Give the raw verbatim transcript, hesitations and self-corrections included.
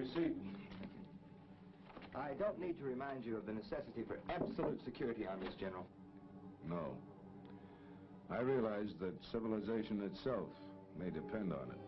receipt. I don't need to remind you of the necessity for absolute security on this, General. No. I realize that civilization itself may depend on it.